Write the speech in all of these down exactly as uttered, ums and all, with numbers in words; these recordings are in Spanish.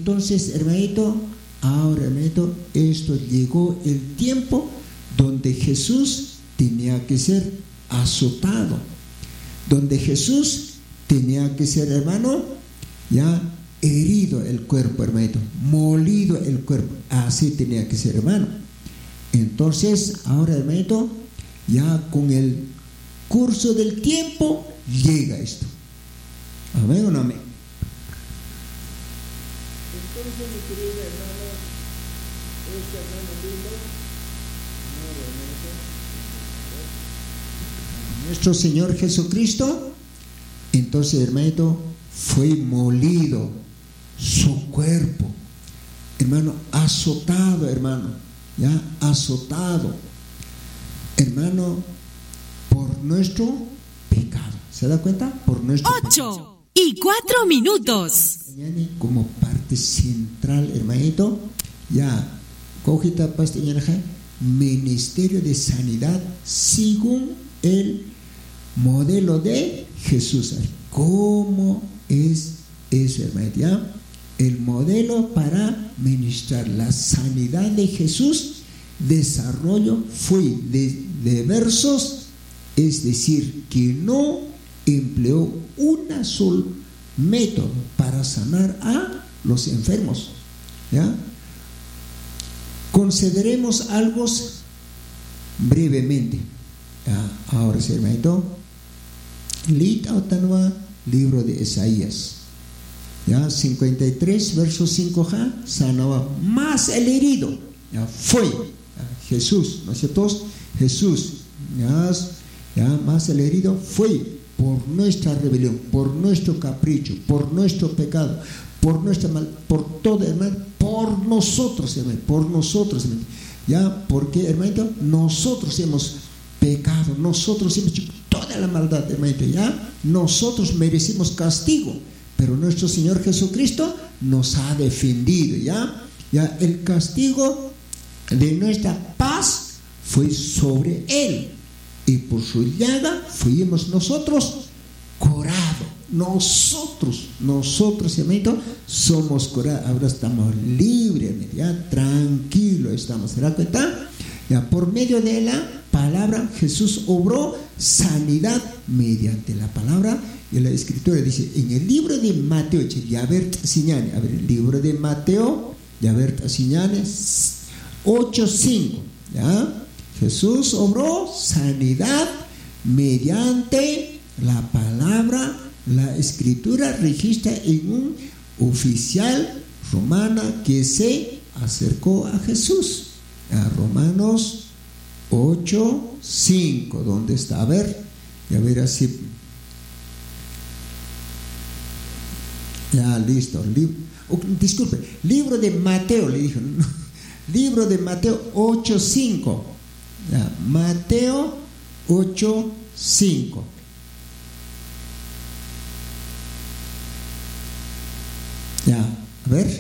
Entonces, hermanito, ahora, hermanito, esto llegó el tiempo donde Jesús tenía que ser azotado, donde Jesús tenía que ser, hermano, ya herido el cuerpo, hermanito, molido el cuerpo, así tenía que ser, hermano. Entonces, ahora, hermanito, ya con el curso del tiempo llega esto. ¿Amén o no amén? Entonces, mi querido hermano, este hermano lindo, nuestro Señor Jesucristo, entonces, hermanito, fue molido su cuerpo, hermano, azotado, hermano, ya azotado, hermano, por nuestro pecado. ¿Se da cuenta? Por nuestro Ocho pecado. y cuatro minutos. Como parte central, hermanito, ya, cogita pastiñaje, ministerio de sanidad según el modelo de Jesús. ¿Cómo es eso, hermanito? ¿Ya? El modelo para ministrar la sanidad de Jesús, desarrollo fue de, de versos, es decir, que no empleó una sola método para sanar a los enfermos. ¿Ya? Consideremos algo brevemente. ¿Ya? Ahora sí, hermanito, Lit Autanua, libro de Isaías, ya, cincuenta y tres, verso cinco, ja, sanaba más el herido, ya, fue ya, Jesús, ¿no es cierto? Jesús, ya, ya, más el herido fue por nuestra rebelión, por nuestro capricho, por nuestro pecado, por nuestra mal, por todo, hermano, por nosotros, hermano, por nosotros, hermano, ya, porque, hermanito, nosotros hemos pecado, nosotros hemos hecho toda la maldad, hermanito, ya, nosotros merecimos castigo, pero nuestro Señor Jesucristo nos ha defendido, ya, ya, el castigo de nuestra paz fue sobre Él, y por su llaga fuimos nosotros curados. Nosotros, nosotros, hermanito, somos curados. Ahora estamos libres, ya, tranquilos estamos. ¿Se da cuenta? Ya, por medio de la palabra, Jesús obró sanidad mediante la palabra. Y la escritura dice en el libro de Mateo, ya ver, señale, a ver, el libro de Mateo, ya ver, señale, ocho cinco, ya. Jesús obró sanidad mediante la palabra. La escritura registra en un oficial romana que se acercó a Jesús. A Romanos ocho cinco, ¿dónde está? A ver, a ver así. Ya, listo. Lib- oh, disculpe, libro de Mateo, le dijo. Libro de Mateo ocho cinco. Ya, Mateo ocho cinco. Ya, a ver.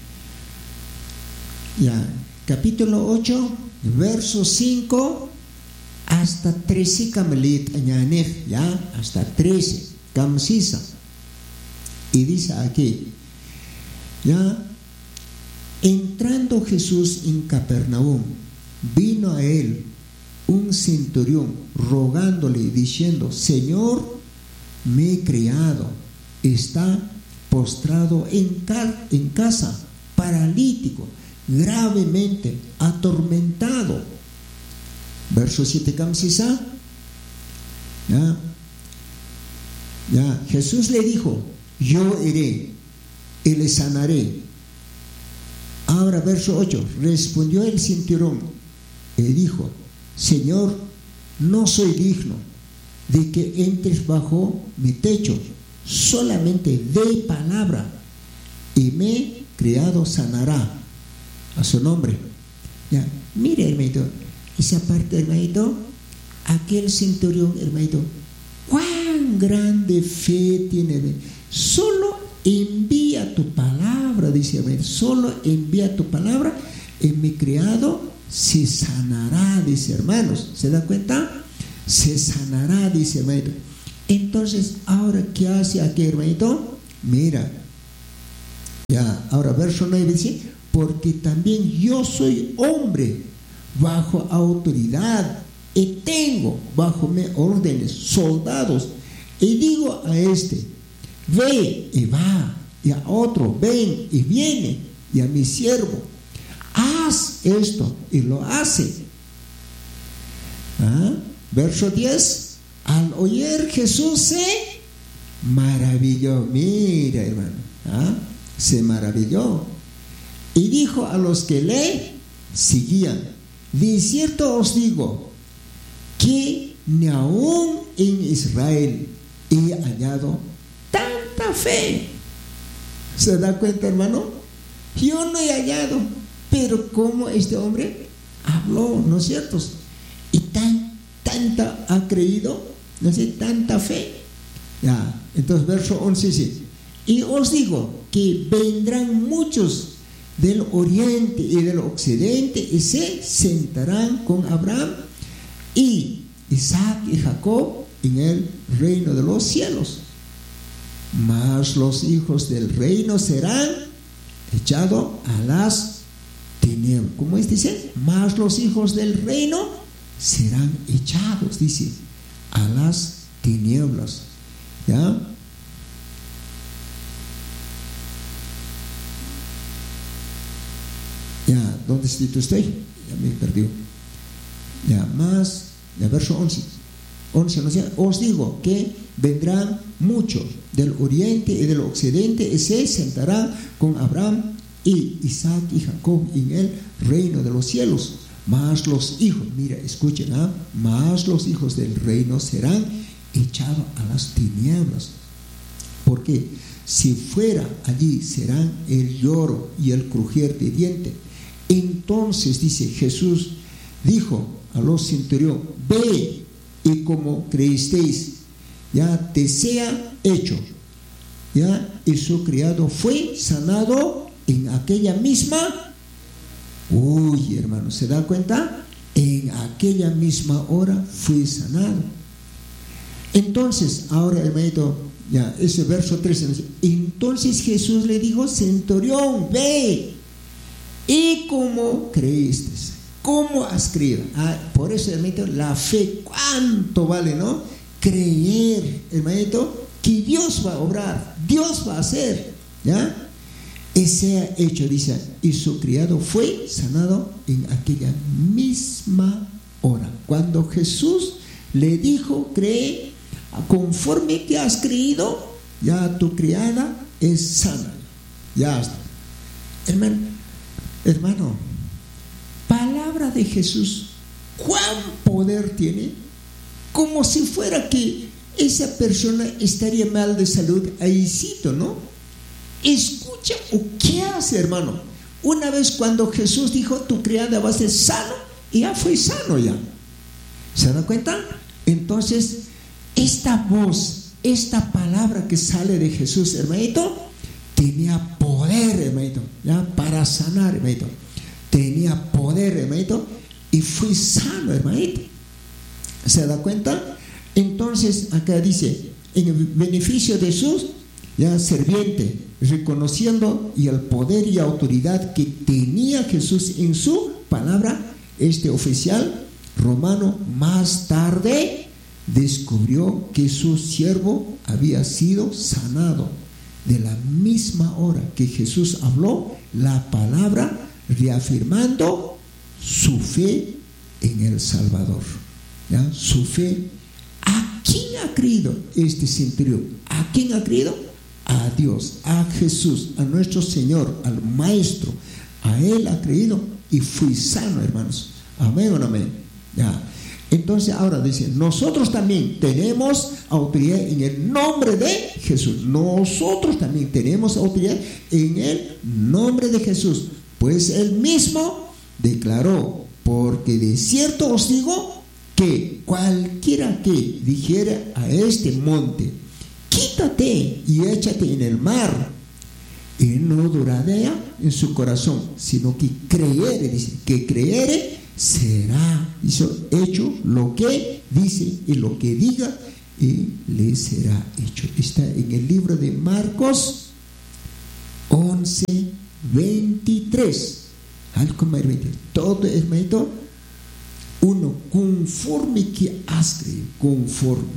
Ya, capítulo ocho, verso cinco hasta trece, camelit añanef, ya, hasta trece, camsisa. Y dice aquí, ya, entrando Jesús en Capernaum, vino a él un centurión rogándole y diciendo: Señor, mi criado está postrado en, car- en casa, paralítico, gravemente atormentado. Verso siete, camsisa. Ya, ya, Jesús le dijo: yo iré y le sanaré. Ahora, verso ocho, respondió el centurión y dijo: Señor, no soy digno de que entres bajo mi techo, solamente de palabra y mi criado sanará. A su nombre. Ya, mire, hermanito, esa parte, hermanito, aquel centurión, hermanito, cuán grande fe tiene. Solo envía tu palabra, dice, hermanito, solo envía tu palabra y mi criado se sanará, dice, hermanos. ¿Se da cuenta? Se sanará, dice, hermanito. Entonces, ahora, ¿qué hace aquí, hermanito? Mira, Ya, ahora verso nueve dice, porque también yo soy hombre bajo autoridad y tengo bajo mis órdenes soldados, y digo a este, ve y va, y a otro, ven y viene, y a mi siervo, haz esto, y lo hace. ¿Ah? Verso diez, al oír Jesús se maravilló. Mira, hermano, ¿ah? Se maravilló y dijo a los que le seguían, de cierto os digo que ni aún en Israel he hallado tanta fe. ¿Se da cuenta, hermano? Yo no he hallado, pero como este hombre habló, ¿no es cierto? Y tan, tanta ha creído, no sé, tanta fe. Ya, entonces verso once dice, y os digo que vendrán muchos del oriente y del occidente y se sentarán con Abraham y Isaac y Jacob en el reino de los cielos, mas los hijos del reino serán echados a las tinieblas. ¿Cómo es? Dice, mas los hijos del reino serán echados, dice, a las tinieblas. ¿Ya? Ya, ¿dónde estoy? Ya me perdió. Ya, más, ya, verso once. once, no sé, os digo que vendrán muchos del oriente y del occidente y se sentarán con Abraham y Isaac y Jacob en el reino de los cielos. Mas los hijos, mira, escuchen, ¿ah? Mas los hijos del reino serán echados a las tinieblas. Porque si fuera allí serán el lloro y el crujir de dientes. Entonces, dice Jesús, dijo a los centuriones, ve y como creísteis, ya te sea hecho. Ya, y su criado fue sanado en aquella misma. Uy, hermano, ¿se da cuenta? En aquella misma hora fue sanado. Entonces, ahora, hermanito, ya, ese verso trece. Entonces Jesús le dijo, centurión, ve. Y como creíste, ¿cómo has creído? Ah, por eso, hermanito, la fe, ¿cuánto vale, no? Creer, hermanito, que Dios va a obrar, Dios va a hacer, ¿ya? Ese hecho, dice, y su criado fue sanado en aquella misma hora. Cuando Jesús le dijo, cree, conforme que has creído, ya tu criada es sana. Ya está. Hermano, hermano, palabra de Jesús, ¿cuán poder tiene? Como si fuera que esa persona estaría mal de salud, ahícito, ¿no? Escucha, ¿o qué hace, hermano? Una vez cuando Jesús dijo, tu criada va a ser sano, y ya fue sano ya. ¿Se da cuenta? Entonces, esta voz, esta palabra que sale de Jesús, hermanito, tenía poder, hermanito, ya, para sanar, hermanito. Tenía poder, hermanito, y fue sano, hermanito. ¿Se da cuenta? Entonces, acá dice, en el beneficio de sus, ya, serviente, reconociendo y el poder y autoridad que tenía Jesús en su palabra, este oficial romano más tarde descubrió que su siervo había sido sanado. De la misma hora que Jesús habló la palabra, reafirmando su fe en el Salvador, ¿ya? Su fe. ¿A quién ha creído este centurión? ¿A quién ha creído? A Dios, a Jesús, a nuestro Señor, al Maestro. A Él ha creído y fui sano, hermanos. Amén o no amén. Ya. Entonces ahora dice, nosotros también tenemos autoridad en el nombre de Jesús. Nosotros también tenemos autoridad en el nombre de Jesús. Pues Él mismo declaró, porque de cierto os digo que cualquiera que dijera a este monte, quítate y échate en el mar, y no durará en su corazón, sino que creere, dice, que creere, será hizo, hecho lo que dice y lo que diga, y le será hecho. Está en el libro de Marcos once. once, veintitrés. Algo más veintitrés. Todo, hermanito, uno, conforme que has creído, conforme.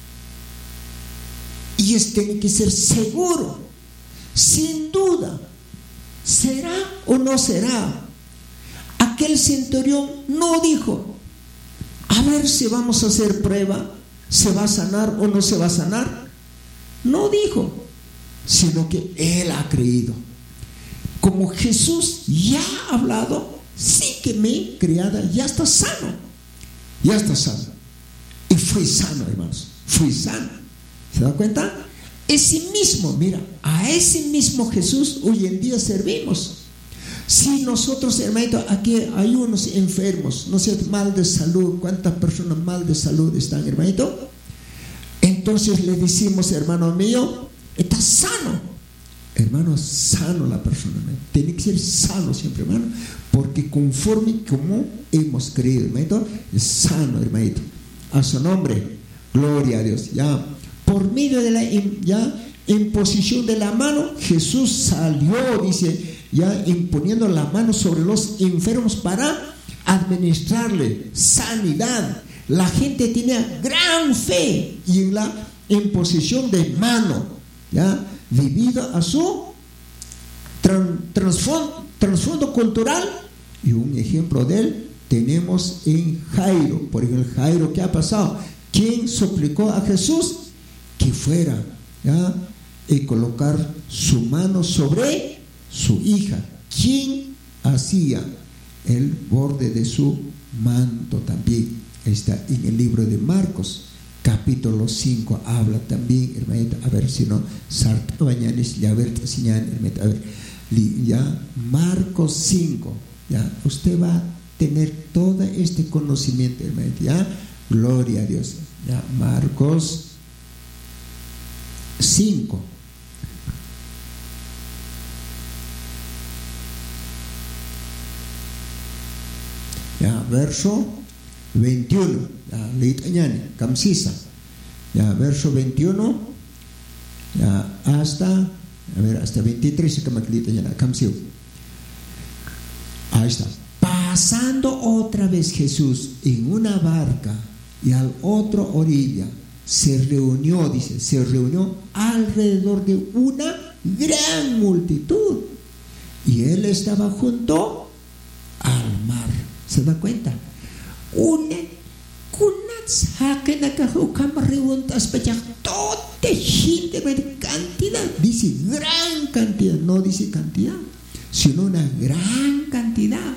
Y es tiene que ser seguro, sin duda, ¿será o no será? Aquel centurión no dijo, a ver si vamos a hacer prueba, ¿se va a sanar o no se va a sanar? No dijo, sino que él ha creído. Como Jesús ya ha hablado, sí que mi criada ya está sano, ya está sano. Y fue sano, hermanos, fue sano. ¿Se da cuenta? Ese mismo, mira, a ese mismo Jesús hoy en día servimos. Si nosotros, hermanito, aquí hay unos enfermos, no sé, mal de salud, ¿cuántas personas mal de salud están, hermanito? Entonces le decimos, hermano mío, está sano. Hermano, sano la persona, ¿no? Tiene que ser sano siempre, hermano, porque conforme como hemos creído, hermanito, es sano, hermanito. A su nombre, gloria a Dios. Ya, por medio de la ya imposición de la mano, Jesús salió, dice, ya imponiendo la mano sobre los enfermos para administrarle sanidad. La gente tenía gran fe y en la imposición de mano, ya, debido a su trasfondo, trasfondo cultural. Y un ejemplo de él tenemos en Jairo. Por ejemplo, Jairo, ¿qué ha pasado? ¿Quién suplicó a Jesús que fuera, ya, y colocar su mano sobre su hija? ¿Quién hacía el borde de su manto? También está en el libro de Marcos capítulo cinco, habla también, hermanito, a ver si no sarta bañanes, ya ver, hermanito, a ver, ya Marcos cinco, ya usted va a tener todo este conocimiento, hermanito, ya, gloria a Dios. Ya Marcos cinco. Ya, verso veintiuno. Ya, leíta ñani, camsisa. Ya, verso veintiuno. Ya, hasta, a ver, hasta veintitrés, que me leíta ñani, camsiu. Ahí está. Pasando otra vez Jesús en una barca y al otro orilla, se reunió, dice, se reunió alrededor de una gran multitud. Y él estaba junto al mar. ¿Se da cuenta? Una, toda gente, cantidad, dice gran cantidad, no dice cantidad, sino una gran cantidad.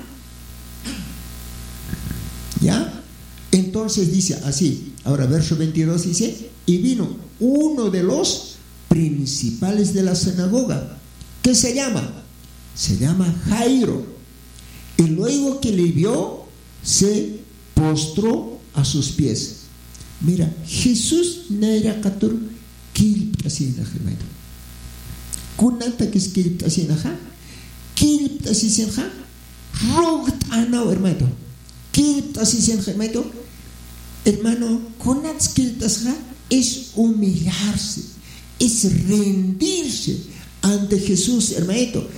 ¿Ya? Entonces dice así, ahora verso veintidós dice, y vino uno de los principales de la sinagoga, ¿qué se llama? Se llama Jairo, y luego que le vio, se postró a sus pies. Mira, Jesús no era cator kilip así en la gemela. Kunanta que es kilip así en la ja, kilip así en ja, rogt anao hermano, kilip así en gemela. Hermano, kunats kilip así es humillarse, es rendirse ante Jesús, hermano.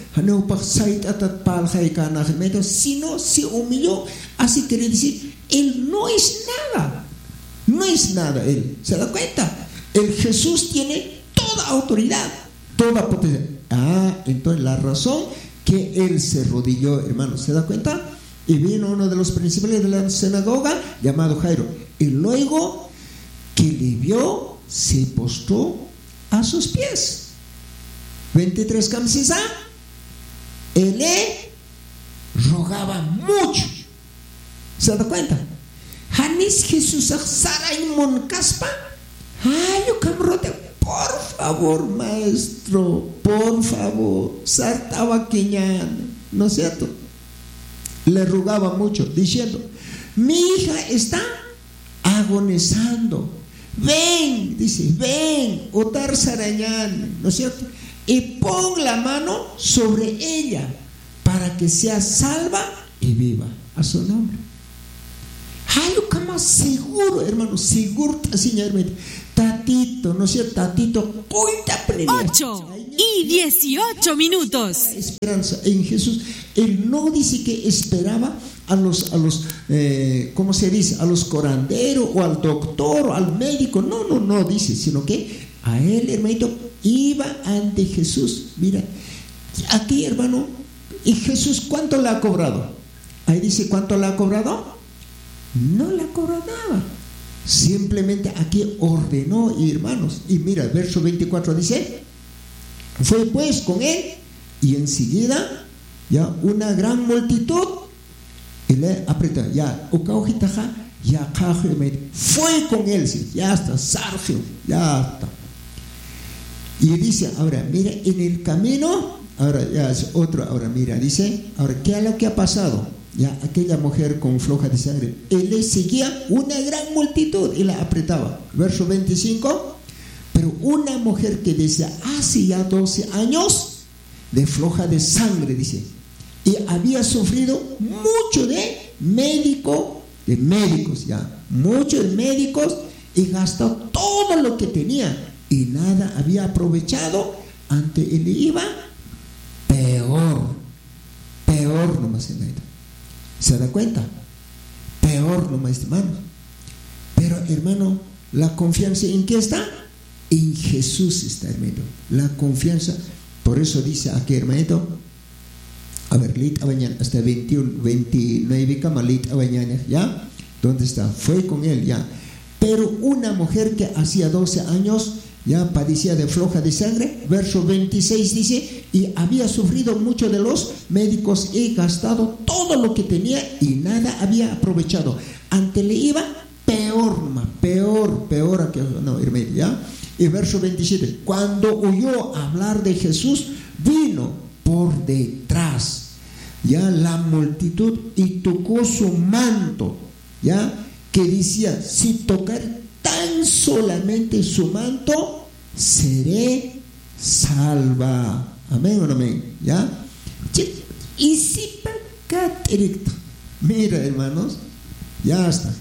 Si no se humilló, así quiere decir, él no es nada, no es nada él. ¿Se da cuenta? El Jesús tiene toda autoridad, toda potencia. Ah, entonces la razón que él se arrodilló, hermano, ¿se da cuenta? Y vino uno de los principales de la sinagoga llamado Jairo, y luego que le vio, se postró a sus pies. veintitrés camsisa. Él le rogaba mucho. ¿Se da cuenta? Hanis Jesús Saray Moncaspa. Ay, yo camrote, por favor, maestro, por favor, sartaba queñana, ¿no es cierto? Le rogaba mucho, diciendo, mi hija está agonizando. Ven, dice, ven, otar sarañán, ¿no es cierto? Y pon la mano sobre ella para que sea salva y viva. A su nombre. Ay, como seguro, hermano, seguro, señor. Tatito, ¿no es cierto? Tatito, cuenta plena. Ocho, y dieciocho minutos. Esperanza en Jesús. Él no dice que esperaba a los, a los eh, ¿cómo se dice? A los curanderos o al doctor o al médico. No, no, no dice, sino que a él, hermanito, iba ante Jesús. Mira, aquí, hermano, ¿y Jesús cuánto le ha cobrado? Ahí dice, ¿cuánto le ha cobrado? No le ha cobrado nada. Simplemente aquí ordenó, hermanos. Y mira, verso veinticuatro dice: fue pues con él, y enseguida ya una gran multitud y le apretó, ya ya fue con él, sí, ya está, Sergio, ya está. Y dice, ahora mira, en el camino, ahora ya es otro, ahora mira, dice, ahora ¿qué es lo que ha pasado? Ya aquella mujer con floja de sangre, él le seguía una gran multitud y la apretaba. Verso veinticinco, pero una mujer que desde hace ya doce años de floja de sangre, dice, y había sufrido mucho de médico, de médicos ya, mucho de médicos, y gastó todo lo que tenía y nada había aprovechado, ante él iba peor, peor nomás, hermano. ¿Se da cuenta? Peor nomás, hermano. Pero, hermano, la confianza ¿en qué está? En Jesús está, hermano. La confianza, por eso dice aquí, hermanito, a ver, lit abañan hasta veintiuno, veintinueve camalit abañan, ¿ya? ¿Dónde está? Fue con él, ya. Pero una mujer que hacía doce años ya padecía de floja de sangre, verso veintiséis dice, y había sufrido mucho de los médicos y gastado todo lo que tenía y nada había aprovechado. Ante le iba peor, más, peor, peor a que no, hermano, ¿ya? Y verso veintisiete, cuando oyó hablar de Jesús, vino por detrás, ya, la multitud y tocó su manto, ya, que decía, si tocar tan solamente su manto, seré salva. Amén o no amén, ya. Y si mira, hermanos, ya está.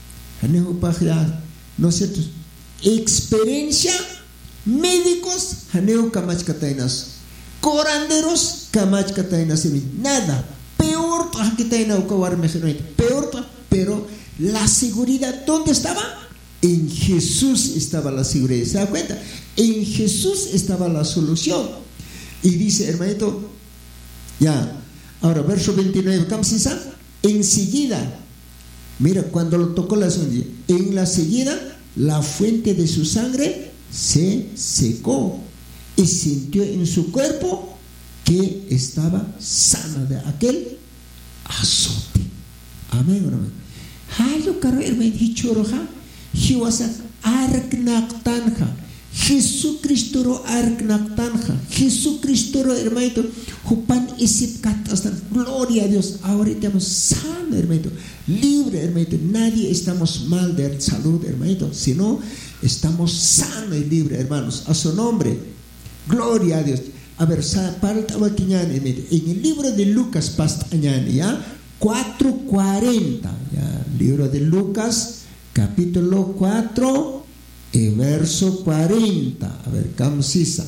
Nosotros, experiencia, médicos, haneo kamachkatainas, coranderos, kamachkatainas, nada, peor, peor, pero la seguridad, ¿dónde estaba? En Jesús estaba la seguridad. ¿Se da cuenta? En Jesús estaba la solución. Y dice, hermanito, ya, ahora verso veintinueve, enseguida, mira, cuando lo tocó la sangre, en la seguida, la fuente de su sangre se secó y sintió en su cuerpo que estaba sana de aquel azote. Amén o no amén. Hayo karo hermano hichoroja, hiwasa arknaktanja, Jesucristo ro arknaktanja, Jesucristo ro hermano, hupan isip katastan, gloria a Dios, ahora estamos sanos, hermano, libre, hermano, nadie estamos mal de salud, hermano, sino estamos sanos y libres, hermanos, a su nombre, gloria a Dios. A ver, en el libro de Lucas, pastañani, ya, cuatro cuarenta, ya, libro de Lucas, capítulo cuatro, y verso cuarenta. A ver, Camsisa.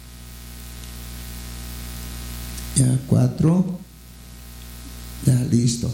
Ya, cuatro. Ya, listo.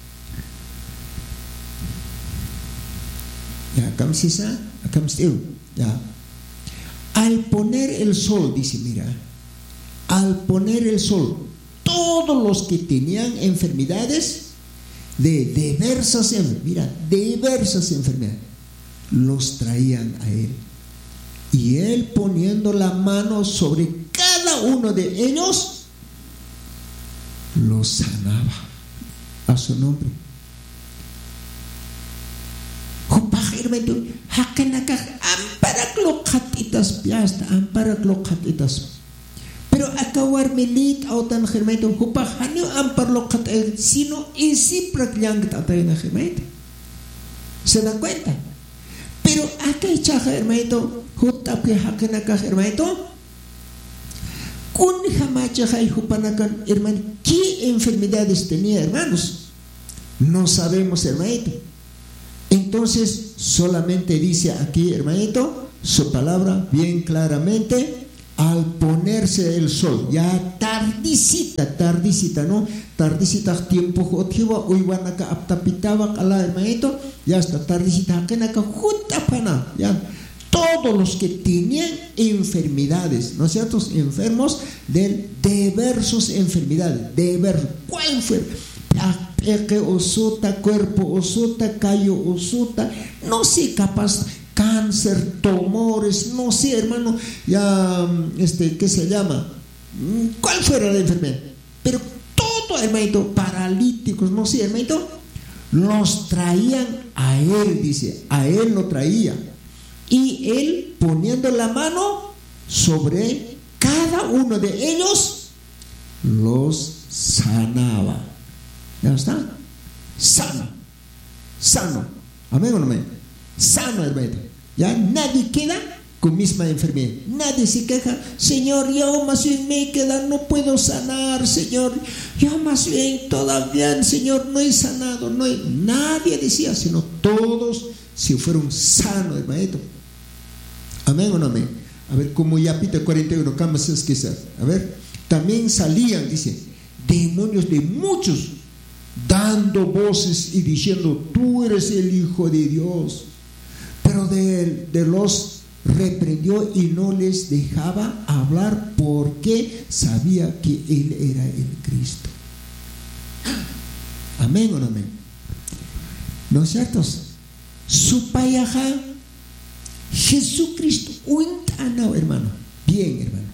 Ya, Camsisa, Camsisa, ya. Al poner el sol, dice, mira, al poner el sol, todos los que tenían enfermedades de diversas, mira, diversas enfermedades, los traían a él. Y él, poniendo la mano sobre cada uno de ellos, los sanaba a su nombre. Pero akawar milit autan hermano hupahano ampar lokat el sino isi praklyang tatay na hermano. ¿Se dan cuenta? Pero acá chaja hermano hutap que hakanaka hermano kun hamacha hay hupanakan hermano qué enfermedades tenía, hermanos, no sabemos, hermano. Entonces solamente dice aquí, hermanito, su palabra bien claramente al ponerse el sol, ya tardicita, tardicita, ¿no? Tardicita tiempo jotiwa, uiwanaka aptapitaba kala hermanito, ya hasta tardicita, kenaka jutapana, ya. Todos los que tenían enfermedades, ¿no es cierto? Enfermos de diversas enfermedades, diversos. ¿Cuál fue? Peque osuta, cuerpo osuta, callo osuta, no sé, capaz, cáncer, tumores, no sé, hermano, ya, este, ¿qué se llama? ¿Cuál fuera la enfermedad? Pero todo, hermanito, paralíticos, no sé, hermanito, los traían a él, dice, a él lo traía. Y él poniendo la mano sobre cada uno de ellos, los sanaba. Ya está. Sano. Sano. Amén o no amén. Sano, hermano. Ya nadie queda con misma enfermedad. Nadie se queja. Señor, yo más bien me queda, no puedo sanar, Señor. Yo más bien todavía, Señor, no he sanado. No he... Nadie decía, sino todos se fueron sanos, hermanito. Amén o no amén. A ver, como ya pita cuarenta y uno, camas es que a ver, también salían, dice, demonios de muchos, dando voces y diciendo, tú eres el Hijo de Dios. Pero de, de los reprendió y no les dejaba hablar porque sabía que él era el Cristo. Amén o no amén. ¿No es cierto? Su payaja Jesucristo, un tanao, hermano. Bien, hermano.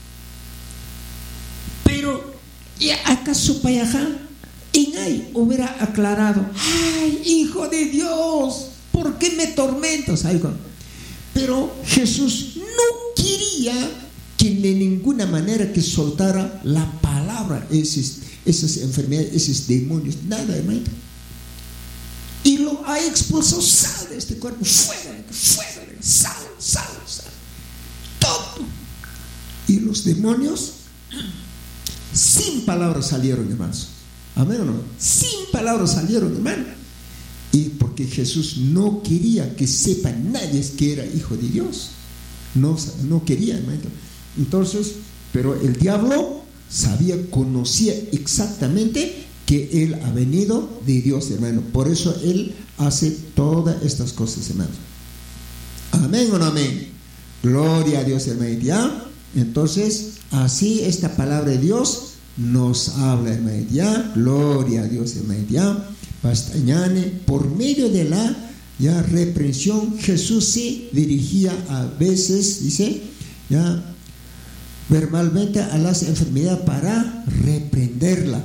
Pero, ¿y acaso payaja? En ahí hubiera aclarado, ay, Hijo de Dios, ¿por qué me tormentas? Pero Jesús no quería que de ninguna manera que soltara la palabra, esas, esas enfermedades, esos demonios, nada, hermano. Y lo ha expulsado, sal de este cuerpo, fuera, fuera, sal, sal, sal, todo. Y los demonios sin palabras salieron, hermanos. Amén o no, sin palabras salieron, hermano. Y porque Jesús no quería que sepa nadie que era Hijo de Dios. No, no quería, hermano. Entonces, pero el diablo sabía, conocía exactamente que él ha venido de Dios, hermano. Por eso él hace todas estas cosas, hermano. Amén o no amén. Gloria a Dios, hermano. ¿Ya? Entonces, así esta palabra de Dios nos habla, hermano. ¿Ya? Gloria a Dios, hermano. ¿Ya? Pastañane, por medio de la ya reprensión, Jesús se dirigía a veces, dice, ya, verbalmente a las enfermedades para reprenderla.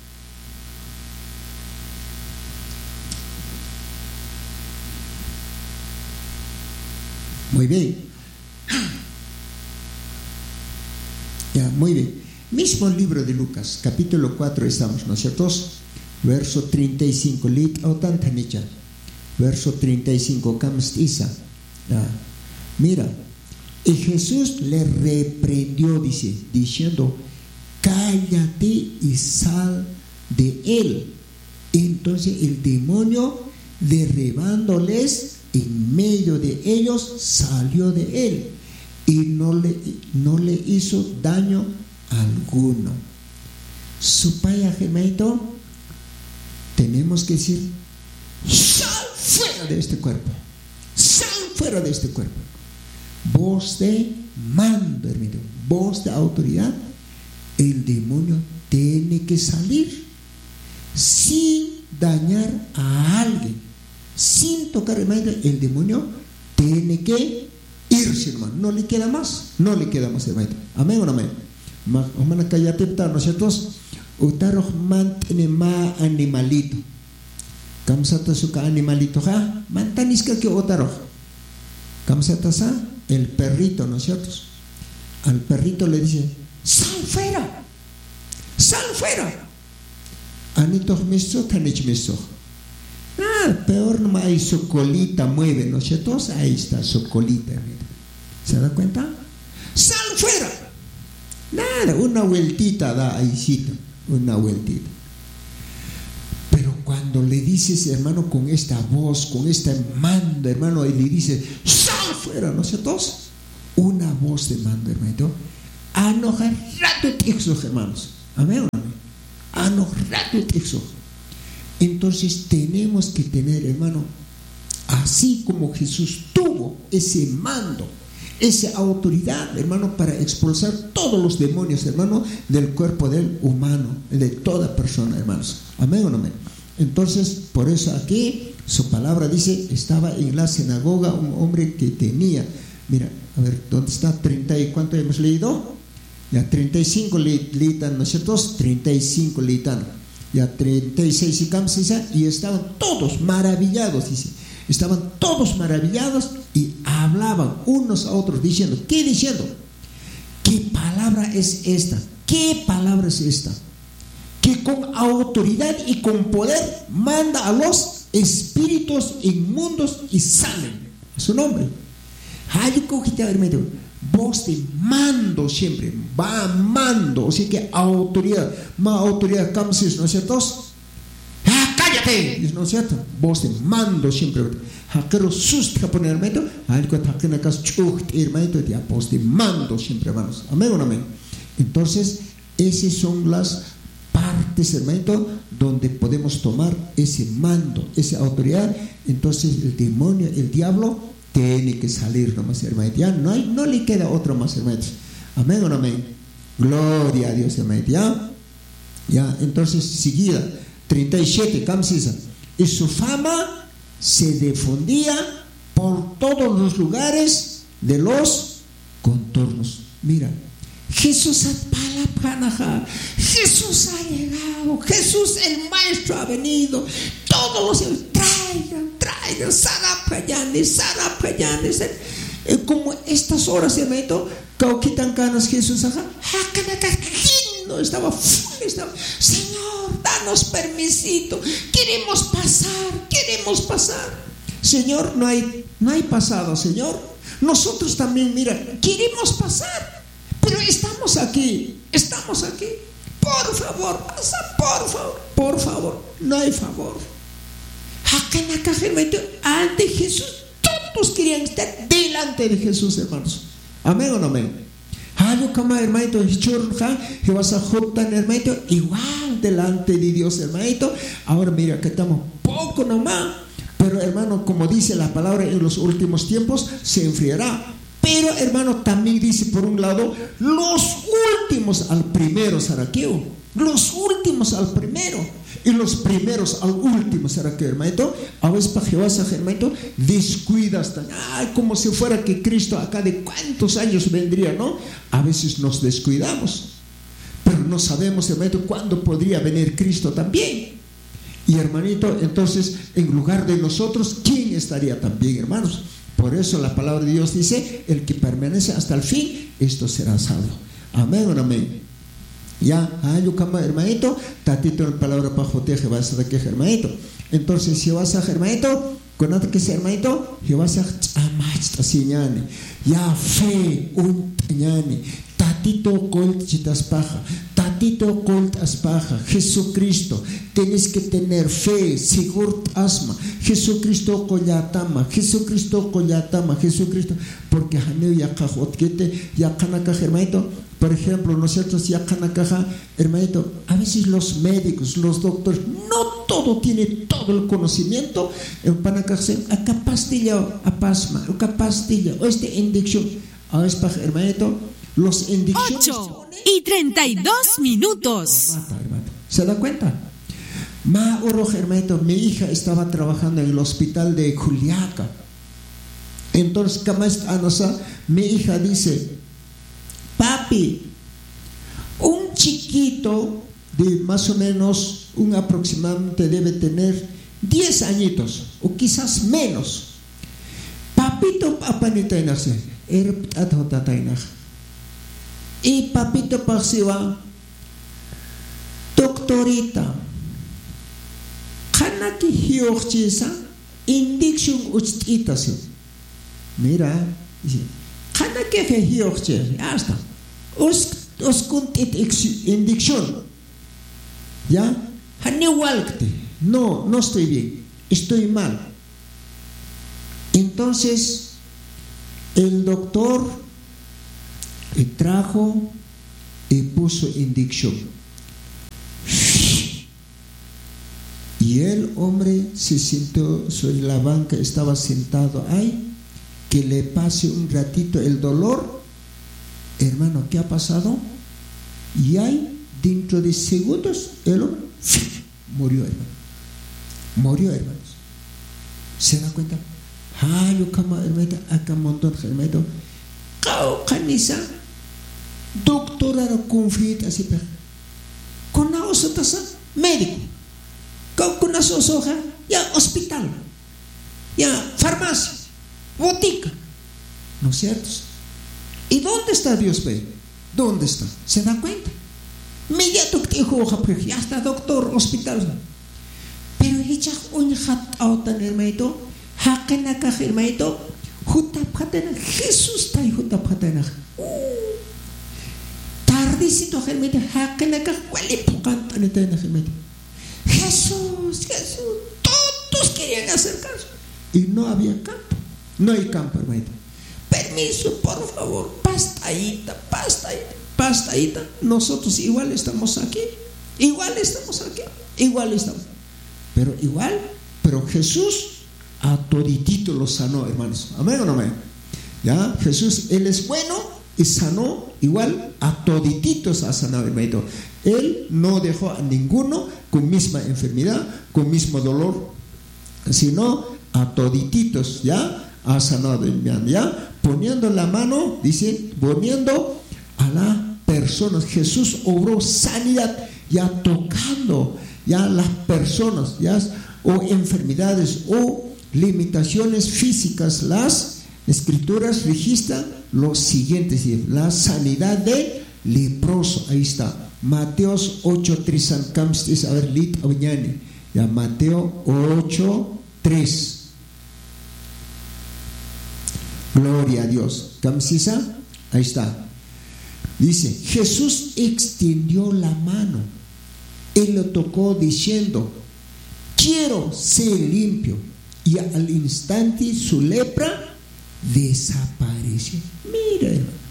Muy bien. Ya, muy bien. Mismo libro de Lucas, capítulo cuatro estamos, ¿no es cierto? Verso treinta y cinco. Lit autantanicha. Verso treinta y cinco. Camstiza. Mira. Y Jesús le reprendió, dice, diciendo, cállate y sal de él. Entonces el demonio, derribándoles en medio de ellos, salió de él y no le, no le hizo daño alguno. Su paya gemaito, tenemos que decir, sal fuera de este cuerpo, sal fuera de este cuerpo. Voz de mando, hermano, voz de autoridad. El demonio tiene que salir sin dañar a alguien, sin tocar, hermano. El demonio tiene que irse, hermano. No le queda más, no le queda más, hermano. Amén o no amén. Omana cállate, ¿no es cierto? Utaroh mantene ma animalito. Kamsata suka animalito ha mantaniska que utaroh. Kamsata sa el perrito, ¿no es cierto? Al perrito le dice, sal fuera, sal fuera. Anitoh miso, tanich miso. Ah, peor no hay su colita mueve, ¿no es cierto? Ahí está su colita. ¿Se da cuenta? Sal fuera. Nada, una vueltita da ahí, una vueltita. Pero cuando le dices, hermano, con esta voz, con este mando, hermano, y le dices, sal fuera, ¿no es cierto? una voz de mando, hermanito. Anojar rato texto, hermanos. Amén. Anojar rato texto. Entonces tenemos que tener, hermano, así como Jesús tuvo ese mando, esa autoridad, hermano, para expulsar todos los demonios, hermano, del cuerpo del humano, de toda persona, hermanos. Amén o no amén. Entonces, por eso aquí su palabra dice, estaba en la sinagoga un hombre que tenía, mira, a ver, ¿dónde está? treinta y cuánto hemos leído? Ya, treinta y cinco litan, ¿no es cierto? treinta y cinco litan, ya, treinta y seis y camisa, y estaban todos maravillados, dice. Estaban todos maravillados y hablaban unos a otros diciendo, ¿qué diciendo? ¿Qué palabra es esta? ¿Qué palabra es esta? Que con autoridad y con poder manda a los espíritus inmundos y salen. A su nombre. Voz de mando siempre. Va mando. O sea que autoridad. Más autoridad, ¿no es cierto? ¡Ah, cállate! ¿No es cierto? Voz de mando siempre. Hakero sus japonés, hermano. Algo takenacas chucht, hermano. Voz de mando siempre, hermanos. Amén o amén. Entonces, esas son las partes, hermano, donde podemos tomar ese mando, esa autoridad. Entonces el demonio, el diablo, tiene que salir nomás, hermano. Ya no, hay, no le queda otro más, hermano. Amén o no amén. Gloria a Dios, hermano. Ya, ya, entonces seguida, treinta y siete, camisa. Y su fama se difundía por todos los lugares de los contornos. Mira, Jesús ha Jesús ha llegado, Jesús el Maestro ha venido, todos los traigan, traigan, Sarapayane, Sarapayane, como estas horas se meto, quitan canas Jesús, no estaba, estaba, Señor, danos permisito, queremos pasar, queremos pasar, Señor, no hay, no hay pasado, Señor, nosotros también, mira, queremos pasar. Pero estamos aquí, estamos aquí. Por favor, pasa, por favor, por favor. No hay favor. Ante Jesús, todos querían estar delante de Jesús, hermanos. Amén o no amén. Igual delante de Dios, hermanito. Ahora mira que estamos poco nomás. Pero hermano, como dice la palabra, en los últimos tiempos se enfriará. Pero hermano, también dice por un lado, los últimos al primero, Saraqueo. Los últimos al primero. Y los primeros al último, Saraqueo, hermanito. A veces para Jehová, hermanito, descuidas. Ay, como si fuera que Cristo acá de cuántos años vendría, ¿no? A veces nos descuidamos. Pero no sabemos, hermanito, cuándo podría venir Cristo también. Y hermanito, entonces, en lugar de nosotros, ¿quién estaría también, hermanos? Por eso la palabra de Dios dice, el que permanece hasta el fin, esto será salvo. Amén o no amén. Ya, ayucama, hermanito, tatito la palabra para joteje, vas a que hermanito. Entonces, si vas a hermanito, con que sea hermanito, si vas a amach, así ñane. Ya, fe, un ñane. Tatito colt chitaspaja, tatito colt aspaja, Jesucristo, tienes que tener fe, seguro asma, Jesucristo collatama, Jesucristo collatama, Jesucristo, porque haneo ya cajotkete, ya canaka hermanito, por ejemplo, nosotros ya canaka hermanito, a veces los médicos, los doctores, no todo tiene todo el conocimiento, en panacase, acá pastilla, a pasma, acá pastilla, o este inyección, a veces hermanito. Los ocho y treinta y dos minutos. ¿Se da cuenta? Ma oro, hermanito, mi hija estaba trabajando en el hospital de Juliaca. Entonces, anosa, mi hija dice, papi, un chiquito de más o menos, un aproximadamente debe tener diez añitos, o quizás menos. Papito, papanita inase, er atotata inaja. Y papito pasiva, doctorita, kanaki hiyochisa, indiction uchitase. Mira, dice, kanaki fe hiyochisa, ya está. Os kuntit indiction, ya, haniwalkte, no, no estoy bien, estoy mal. Entonces, el doctor Y trajo y puso indicción. Y el hombre se sentó sobre la banca, estaba sentado ahí, que le pase un ratito el dolor. Hermano, ¿qué ha pasado? Y ahí, dentro de segundos, el hombre murió, hermano. Murió, hermanos. ¿Se da cuenta? Ah, yo como hermano, acá montón, hermano. Cao canisa, doctora conflit así, pero con la osotasa, médico. Con la soja, ya hospital, ya farmacia, botica, ¿no es cierto? ¿Y dónde está Dios, ve? ¿Dónde está? ¿Se da cuenta? Inmediato que dijo, ya está doctor, hospital. Pero ella un hat autan hermano, hakenaka hermano, jutapatena, Jesús está y jutapatena. Tardecito hermano, hakenaka, cuál es pocanta hermano. Jesús, Jesús, todos querían acercarse y no había campo, no hay campo, hermano. Permiso, por favor, pastadita, pastadita, pastadita. Nosotros igual estamos aquí, igual estamos aquí, igual estamos. Pero igual, pero Jesús a toditito lo sanó, hermanos. Amén o no amén. Ya, Jesús, Él es bueno y sanó igual a todititos ha sanado, hermano. Él no dejó a ninguno con misma enfermedad, con mismo dolor, sino a todititos, ya, ha sanado, ya, poniendo la mano, dice, poniendo a las personas. Jesús obró sanidad, ya tocando, ya las personas, ya, o enfermedades, o limitaciones físicas. Las escrituras registran lo siguiente, la sanidad de leproso, ahí está. Mateos ocho tres, a ver, lit añani. Ya, Mateo ocho tres. Gloria a Dios. ¿Camsisa? Ahí está. Dice, Jesús extendió la mano. Él lo tocó diciendo, quiero ser limpio. Y al instante su lepra desapareció. Mira, hermano.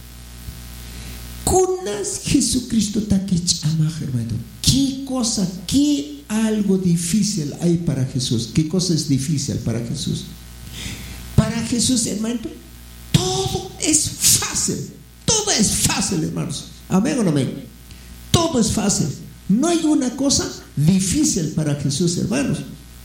Kunas Jesucristo taquich amaj, hermano. ¿Qué cosa, qué algo difícil hay para Jesús? ¿Qué cosa es difícil para Jesús? Para Jesús, hermano, todo es fácil. Todo es fácil, hermanos. Amén o no amén. Todo es fácil. No hay una cosa difícil para Jesús, hermanos.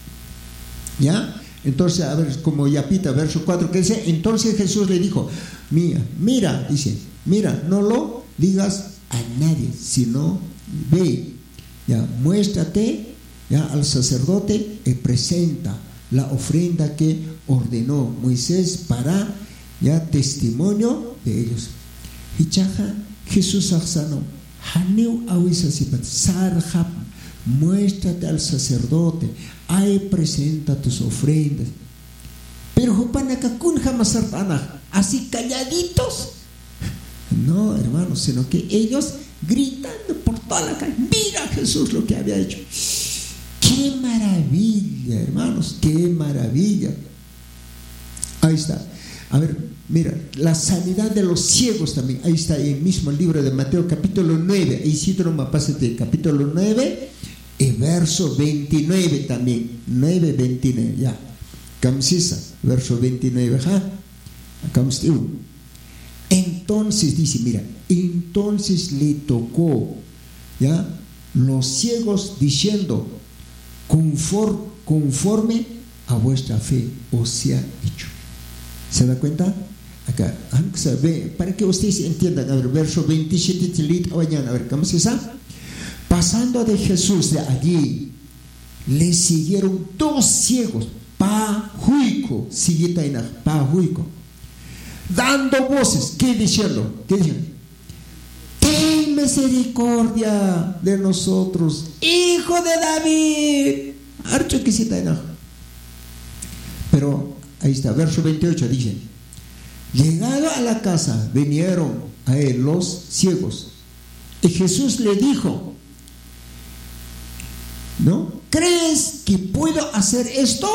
¿Ya? Entonces, a ver, como Yapita, verso cuatro, que dice, entonces Jesús le dijo, mira, mira, dice, mira, no lo digas a nadie, sino ve, ya, muéstrate, ya, al sacerdote y presenta la ofrenda que ordenó Moisés para, ya, testimonio de ellos. Y chaja, Jesús sanó, haneu awisasipat, sarjap, muéstrate al sacerdote, ahí presenta tus ofrendas. Pero Jupanacacún jamás así calladitos. No, hermanos, sino que ellos gritando por toda la calle, mira Jesús lo que había hecho. Qué maravilla, hermanos, qué maravilla. Ahí está. A ver, mira, la sanidad de los ciegos también. Ahí está, en el mismo libro de Mateo, capítulo nueve. Ahí sí, no me pásate, capítulo nueve, y verso veintinueve también. nueve, veintinueve, ya. Camsisa, verso veintinueve, ¿ja? Camstiu. Entonces dice, mira, entonces le tocó, ya, los ciegos diciendo, conforme, conforme a vuestra fe os sea hecho. ¿Se da cuenta? Acá, para que ustedes entiendan, a ver, verso veintisiete, a ver, ¿cómo se llama? Pasando de Jesús de allí, le siguieron dos ciegos, pa juico, siguiente pa juico, dando voces, ¿qué diciendo? ¿Qué diciendo? Ten misericordia de nosotros, hijo de David. Archo que cita en Pero ahí está, verso veintiocho dice, llegado a la casa, vinieron a él los ciegos, y Jesús le dijo, ¿no? ¿Crees que puedo hacer esto?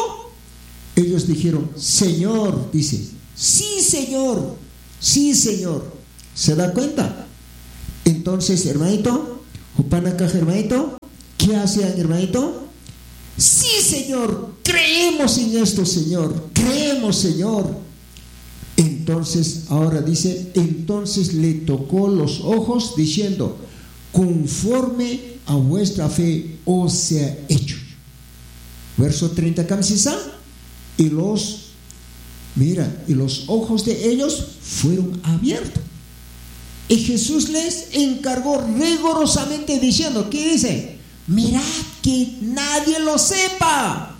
Ellos dijeron, Señor, dice, sí, Señor, sí, Señor, ¿Se da cuenta? Entonces, hermanito, Jupanaka, hermanito, ¿qué hacían, hermanito? Sí, Señor, creemos en esto, Señor, creemos, Señor. Entonces, ahora dice, entonces le tocó los ojos diciendo, conforme a vuestra fe os sea hecho. Verso treinta, Kamsisa, y los, mira, y los ojos de ellos fueron abiertos. Y Jesús les encargó rigurosamente diciendo, ¿qué dice? Mirad que nadie lo sepa.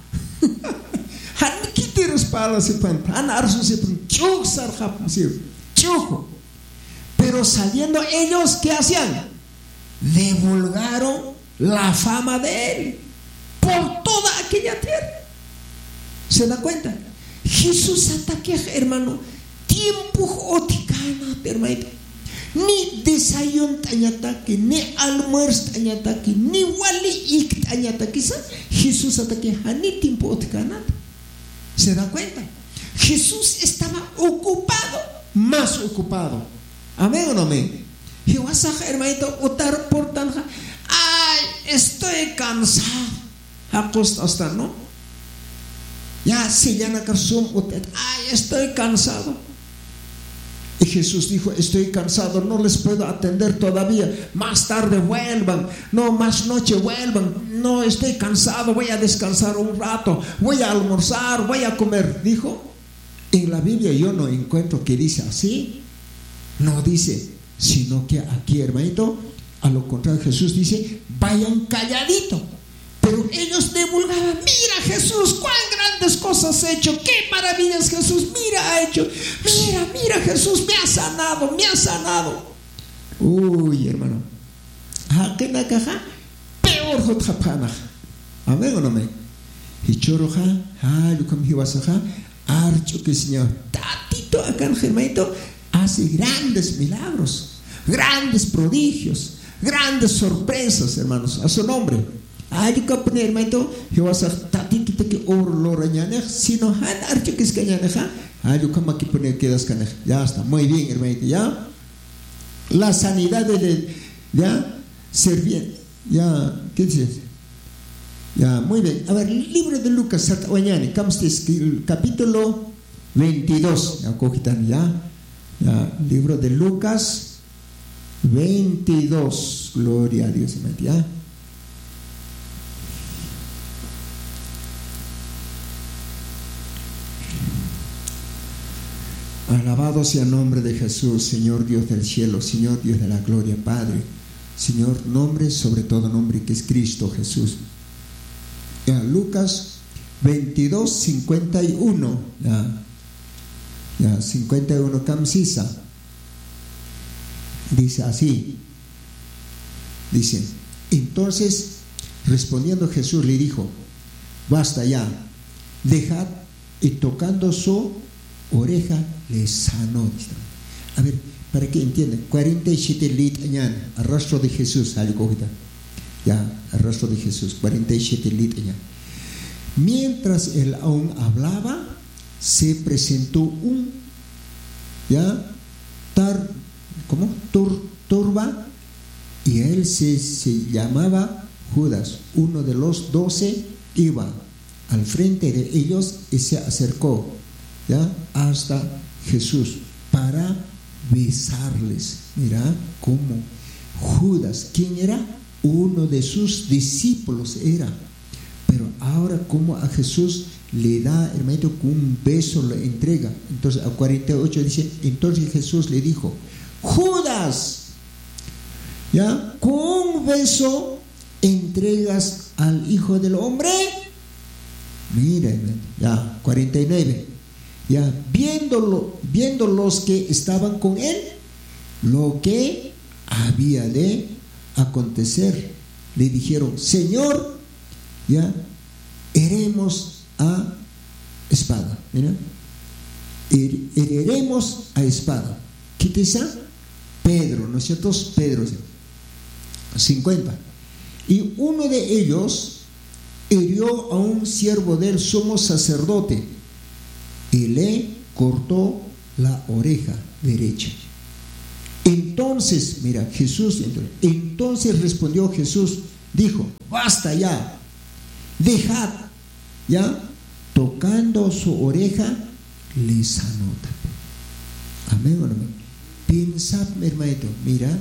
Pero saliendo ellos, ¿qué hacían? Divulgaron la fama de él por toda aquella tierra. ¿Se da cuenta? Jesús ataque, hermano, tiempo oticana, hermanito. Ni desayuno tañataki, ni almuerzo tañataki, ni wali ik tañataki. Jesús ataque ni tiempo oticana. ¿Se da cuenta? Jesús estaba ocupado, más ocupado. Amén o no amén. Hermanito, otar por tanja. Ay, estoy cansado. Acosta hasta, ¿no? Ya se llama carsum. Ay, estoy cansado. Y Jesús dijo, estoy cansado, no les puedo atender todavía. Más tarde vuelvan. No, más noche vuelvan. No, estoy cansado, voy a descansar un rato. Voy a almorzar, voy a comer. Dijo, en la Biblia yo no encuentro que dice así. No dice, sino que aquí, hermanito, a lo contrario, Jesús dice, vayan calladito. Pero ellos divulgaban, mira Jesús, cuán grandes cosas ha hecho, qué maravillas Jesús, mira ha hecho, mira, mira Jesús, me ha sanado, me ha sanado. Uy, hermano, peor jotjapana. Amén o no amén. Hichoroja, halukam hiwasaja, archo que Señor, tatito acá, hermanito, hace grandes milagros, grandes prodigios, grandes sorpresas, hermanos, a su nombre. Ay, que poner, hermanito, yo vas a tatin que te oro lo rañanej, sino han archo que es cañaneja. Ay, yo como aquí poner quedas canej. Ya está, muy bien, hermanito, ya. La sanidad de, ya, ser bien, ya, ¿qué dices? Ya, muy bien. A ver, el libro de Lucas, mañana, capítulo veintidós, ya, cogitan, ya, ya, libro de Lucas veintidós, gloria a Dios, hermanito, ya. Alabado sea el nombre de Jesús, Señor Dios del cielo, Señor Dios de la gloria, Padre, Señor, nombre sobre todo nombre que es Cristo Jesús. Ya, Lucas veintidós, cincuenta y uno, ya, ya, cincuenta y uno, Kamsisa, dice así, dice, entonces respondiendo Jesús le dijo, basta ya, dejad, y tocando su oreja le sanó. A ver, para que entiendan, cuarenta y siete lit añan, al rostro de Jesús, ya, al rostro de Jesús, cuarenta y siete lit añan. Mientras él aún hablaba, se presentó un, ya, tar, ¿cómo? Tur, turba, y él se, se llamaba Judas, uno de los doce, iba al frente de ellos y se acercó, ya, hasta Jesús para besarles. Mira cómo Judas, ¿quién era? Uno de sus discípulos era, pero ahora como a Jesús le da, hermanito, con un beso le entrega. Entonces a cuarenta y ocho dice, entonces Jesús le dijo, Judas, ya, con un beso entregas al Hijo del Hombre. Mira, ya, cuarenta y nueve. Ya, viéndolo, viendo los que estaban con él, lo que había de acontecer, le dijeron, Señor, ya, heremos a espada. Mira, hereremos a espada. ¿Qué te dice? Pedro, ¿no es cierto? Pedro, cincuenta. Y uno de ellos hirió a un siervo del sumo sacerdote y le cortó la oreja derecha. Entonces, mira, Jesús, entonces respondió Jesús, dijo, basta ya, dejad, ya, tocando su oreja, le sanó. Amén o no amén. Piensa, hermanito, mira,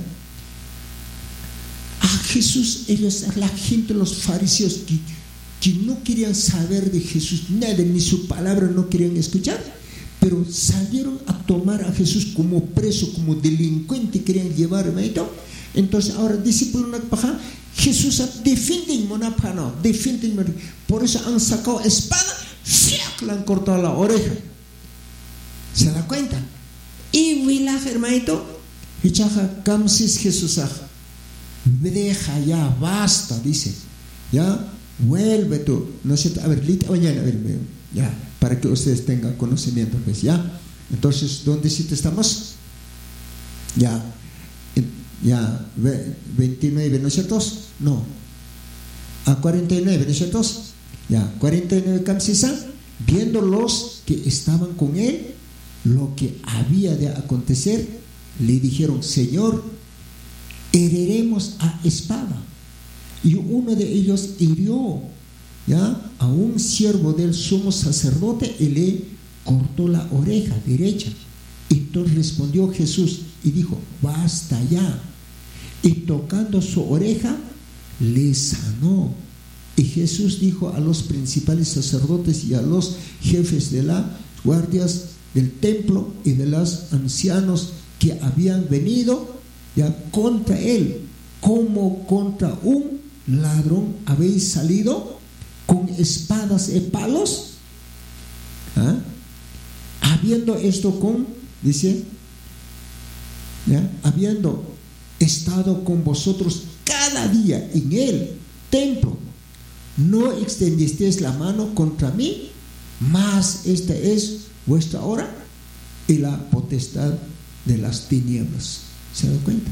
a Jesús, ellos, a la gente, los fariseos que, que no querían saber de Jesús, nada, ni su palabra no querían escuchar, pero salieron a tomar a Jesús como preso, como delincuente, querían llevar, hermanito. Entonces ahora discípulos Jesús defienden monapano, defienden, por eso han sacado espada, le han cortado la oreja. ¿Se da cuenta? Y Willah, hermanito, Hichaja Kamsis Jesús, deja ya, basta, dice, ya, vuelve tú, no sé, a ver, lita mañana, a ver, ya, para que ustedes tengan conocimiento, pues, ya. Entonces, ¿dónde sí estamos? Ya, ya, veintinueve, ¿no es cierto? No, a cuarenta y nueve, ¿no es cierto? Ya, cuarenta y nueve Kamsisa, viendo los que estaban con él, lo que había de acontecer, le dijeron, Señor, heriremos a espada. Y uno de ellos hirió, ya, a un siervo del sumo sacerdote y le cortó la oreja derecha. Y entonces respondió Jesús y dijo, basta ya. Y tocando su oreja, le sanó. Y Jesús dijo a los principales sacerdotes y a los jefes de las guardias del templo y de los ancianos que habían venido ya contra él, como contra un ladrón habéis salido con espadas y palos. ¿Ah? Habiendo esto con, dice, ¿ya? Habiendo estado con vosotros cada día en el templo, no extendisteis la mano contra mí, mas esta es vuestra hora y la potestad de las tinieblas. ¿Se da cuenta?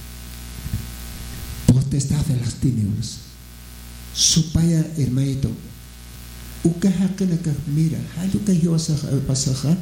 Potestad de las tinieblas. Supaya, hermanito, ukahakanaka, mira, hayuka hiwasaja pasaja,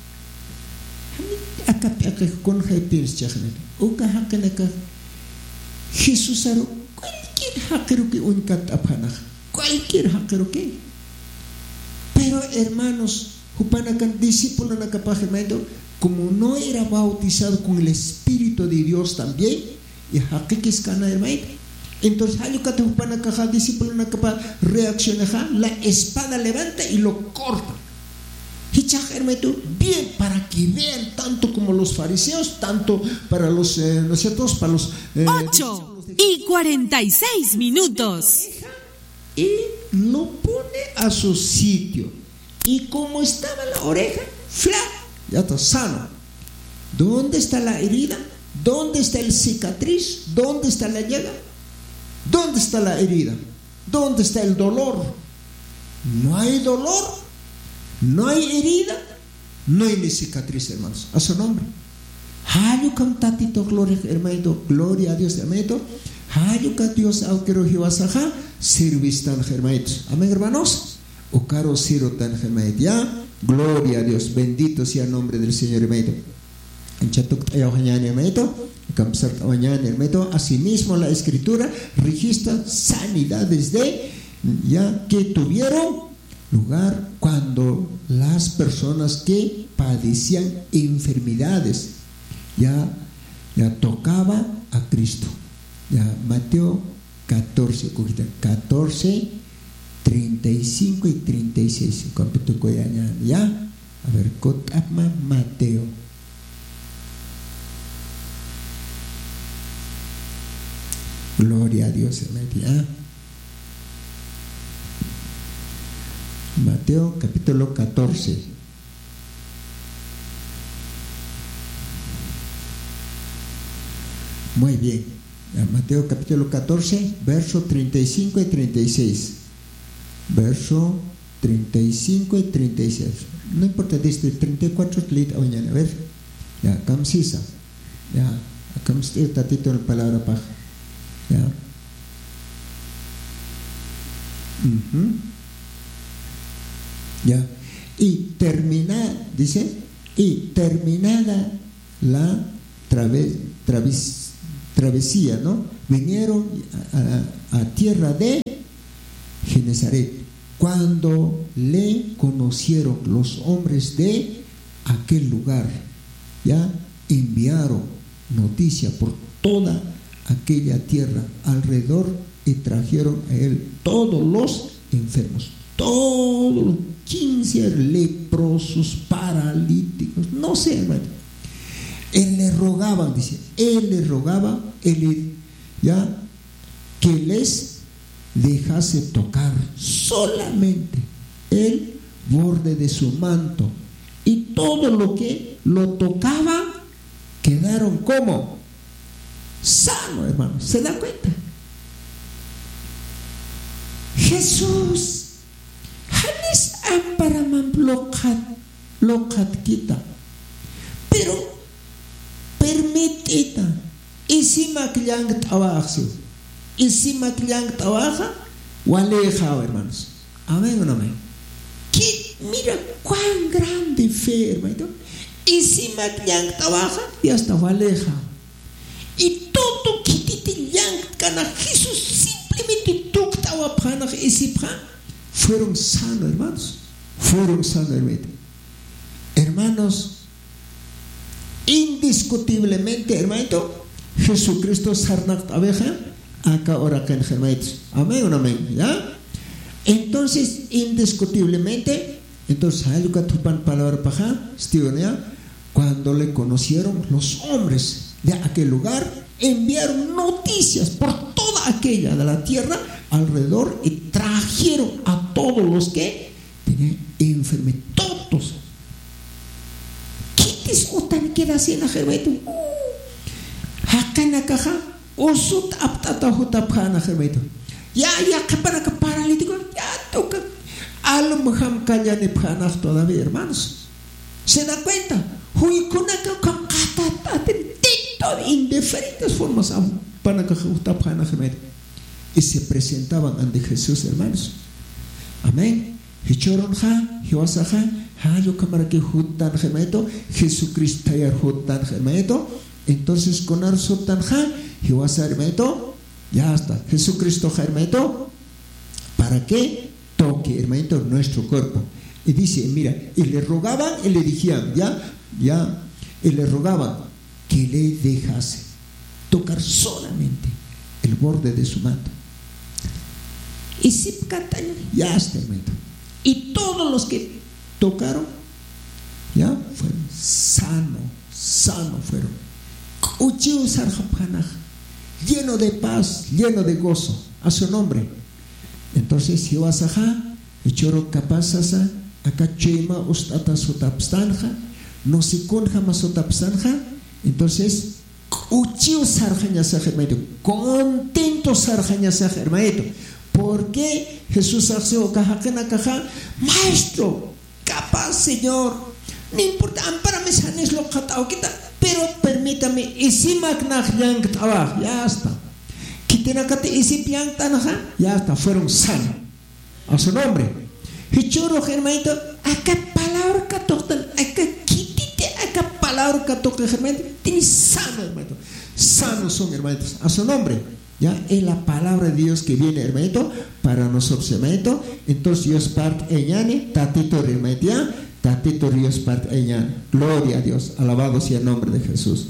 akapaka con haipins chahnet, ukahakanaka, Jesús aro, cualquier hackero que uncat apanaj, cualquier hackero que. Pero hermanos, Hupanakan discípulo nakapaj, hermanito, como no era bautizado con el Espíritu de Dios también, y hakikis kana, hermanito. Entonces, hayukata Hupanakaja, discípulo nakapaj, reacciona, la espada levanta y lo corta. Hichaj, hermanito, bien, para que vean tanto como los fariseos, tanto para los, eh, ¿no es cierto? Para los eh, ocho y cuarenta y seis minutos. Y lo pone a su sitio. Y como estaba la oreja, ¡fla! Ya está sano. ¿Dónde está la herida? ¿Dónde está el cicatriz? ¿Dónde está la llaga? ¿Dónde está la herida? ¿Dónde está el dolor? No hay dolor, no hay herida, no hay ni cicatriz, hermanos. A su nombre. Hayukam tatito, gloria, hermanito, gloria a Dios, hermanito. Hayuka Dios aukero hiwasaja, sirvistan, hermanitos. Amén, hermanos. O caro siro tan, hermanito. Ya, gloria a Dios, bendito sea el nombre del Señor, hermanito. En chatuk tayo mañana, hermanito. Mañana, asimismo la escritura registra sanidades de ya que tuvieron lugar cuando las personas que padecían enfermedades ya, ya tocaba a Cristo. Ya Mateo catorce, catorce, treinta y cinco y treinta y seis. Ya, a ver, Kotama Mateo. Gloria a Dios, hermano. Mateo capítulo catorce. Muy bien. Mateo capítulo catorce, verso treinta y cinco y treinta y seis. Verso treinta y cinco y treinta y seis. No importa, desde el treinta y cuatro, a mañana. A ver. Ya, camsisa. Ya, camsisa, tatito en la palabra paja. Ya. Uh-huh. Ya. Y terminada, dice, y terminada la través traves, travesía, ¿no? Vinieron a, a, a tierra de Genezaret. Cuando le conocieron los hombres de aquel lugar, ya enviaron noticia por toda aquella tierra alrededor y trajeron a él todos los enfermos, todos los quince leprosos, paralíticos, no sé, hermano. Él le rogaba, dice, él le rogaba, él ya que les dejase tocar solamente el borde de su manto, y todo lo que lo tocaba quedaron como sano, hermano. ¿Se da cuenta? Jesús halis amparaman lokat lokat kita, pero permitita isi makliang tawaxu isi makliang tawaja waleja, hermanos. Amén o no amén. Que mira cuán grande fe, hermano. Isi makliang tawaja y hasta waleja, y todo kititi yang kana Jesús simplemente tocaba para ese pan, fueron sanos, hermanos. Fueron sanos, hermanos. Hermanos, indiscutiblemente, hermano, Jesucristo sarnak abeja acá ahora que hermanos. Amén o no amén, ¿ya? Entonces, indiscutiblemente, entonces hay que tupan palabra paja, cuando le conocieron los hombres de aquel lugar, enviaron noticias por toda aquella de la tierra alrededor y trajeron a todos los que tenían enfermedad, todos. ¿Qué te tan queda así en la jerbeto? Acá en la caja, osut aptata hutapjana jerbeto. Ya, ya, que para que paralítico, ya toca. Al muham kallane pjanas todavía, hermanos. ¿Se da cuenta? Huy kunaka kamkata de indiferentes formas y se presentaban ante Jesús, hermanos. Amén. Jesucristo entonces con arsotan ya está. Jesucristo para que toque, hermanito, nuestro cuerpo. Y dice, mira, y le rogaban y le decían, ya, ya, y le rogaban que le dejase tocar solamente el borde de su manto. Y si ya está, hermano. Y todos los que tocaron, ya fueron sanos, sanos fueron. Lleno de paz, lleno de gozo, a su nombre. Entonces, si vas a echoro capazasa, acá chema ustata sotapstanja, no se conja más sotapstanja. Entonces, uchiu sarjaña sajermaito, contento sarjaña sajermaito. ¿Por qué Jesús hace o caja cana caja? Maestro, capaz, Señor, no importa, ampárame sanes lo catao quita, pero permítame, isi maknaj yang tawa, ya está. Quitenacate isi piang tanaja, ya está, fueron sanos. A su nombre. Hichoro hermanito, acá palabra catoctan, acá quitite, acá palabra catoctan, hermanito, tiene sano, hermanito. Sanos son, hermanitos, a su nombre. Ya es la palabra de Dios que viene, hermanito, para nosotros, hermanito. Entonces Dios parte eñane, tatito hermanito, ya, tatito Dios parte eñane. Gloria a Dios, alabado sea el nombre de Jesús.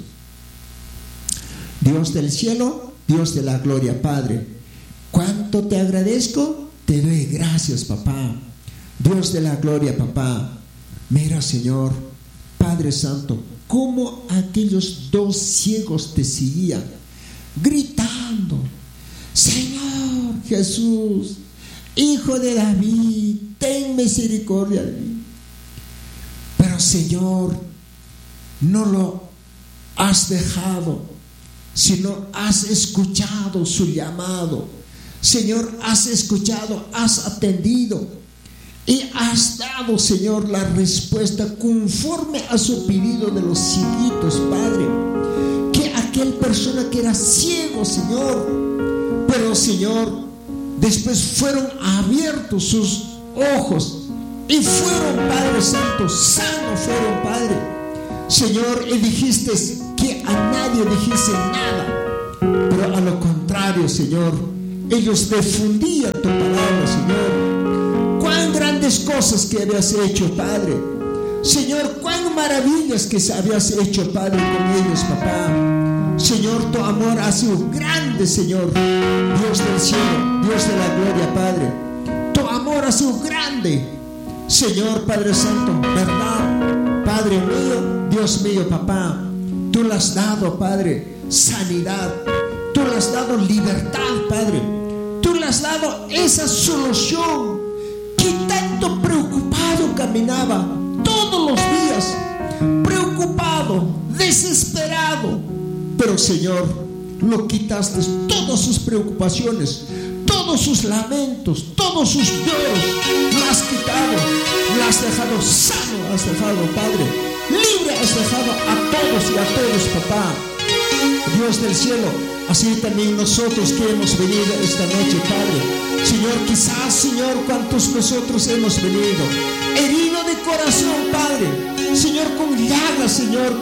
Dios del cielo, Dios de la gloria, Padre, cuánto te agradezco, te doy gracias, papá. Dios de la gloria, papá. Mira, Señor, Padre Santo, cómo aquellos dos ciegos te seguían, gritando, Señor Jesús, Hijo de David, ten misericordia de mí. Pero, Señor, no lo has dejado, sino has escuchado su llamado. Señor, has escuchado, has atendido y has dado, Señor, la respuesta conforme a su pedido de los cieguitos, Padre. Que aquel persona que era ciego, Señor, pero, Señor, después fueron abiertos sus ojos y fueron, Padre Santo, sanos fueron, Padre. Señor, y dijiste que a nadie dijese nada, pero a lo contrario, Señor, ellos difundían tu palabra, Señor. Cuán grandes cosas que habías hecho, Padre. Señor, cuán maravillas que habías hecho, Padre, con ellos, papá. Señor, tu amor ha sido grande, Señor. Dios del cielo, Dios de la gloria, Padre. Tu amor ha sido grande, Señor, Padre Santo, ¿verdad? Padre mío, Dios mío, papá. Tú le has dado, Padre, sanidad. Tú le has dado libertad, Padre. Tú le has dado esa solución que tanto preocupado caminaba todos los días, preocupado, desesperado. Pero, Señor, lo quitaste todas sus preocupaciones, todos sus lamentos, todos sus lloros. Lo has quitado, lo has dejado sano, has dejado, Padre, libre has dejado a todos y a todos, papá. Dios del cielo, así también nosotros que hemos venido esta noche, Padre. Señor, quizás, Señor, cuántos nosotros hemos venido herido de corazón, Padre. Señor, con llagas, Señor,